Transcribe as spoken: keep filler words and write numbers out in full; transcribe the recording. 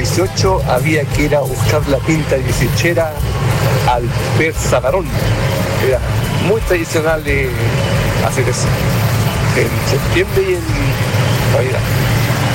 dieciocho había que ir a buscar la pinta dieciochera al Persa Barón. Era muy tradicional eh, hacer eso en septiembre y en Navidad.